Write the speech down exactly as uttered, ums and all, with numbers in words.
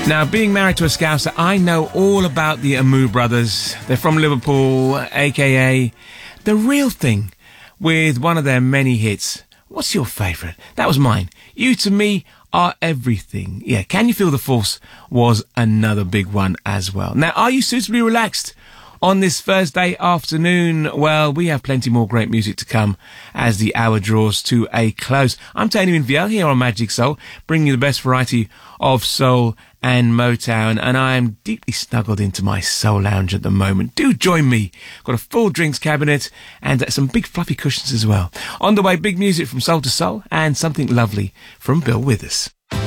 Now, being married to a Scouser, I know all about the Amu brothers. They're from Liverpool, aka The Real Thing, with one of their many hits. What's your favourite? That was mine. You to me are everything. Yeah, Can You Feel the Force was another big one as well. Now, are you suitably relaxed on this Thursday afternoon? Well, we have plenty more great music to come as the hour draws to a close. I'm Tony Minviel here on Magic Soul, bringing you the best variety of soul and Motown, and I am deeply snuggled into my soul lounge at the moment. Do join me. Got a full drinks cabinet and uh, some big fluffy cushions as well. On the way, big music from Soul to Soul and something lovely from Bill Withers.